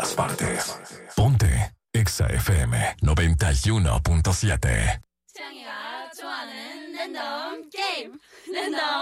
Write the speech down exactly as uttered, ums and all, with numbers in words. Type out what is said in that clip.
todas partes. Ponte Exa F M noventa y uno punto siete. 취향이가 좋아하는 랜덤 게임 랜덤